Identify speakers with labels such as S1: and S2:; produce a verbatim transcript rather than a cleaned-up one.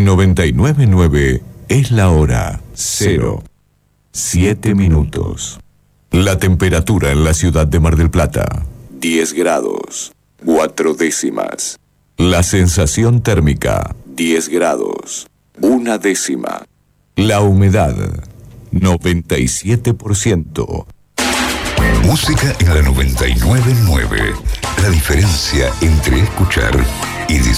S1: noventa y nueve punto nueve es la hora cero, siete minutos. La temperatura en la ciudad de Mar del Plata, diez grados, cuatro décimas. La sensación térmica, diez grados, una décima. La humedad, noventa y siete por ciento.
S2: Música en la noventa y nueve punto nueve. La diferencia entre escuchar y disfrutar.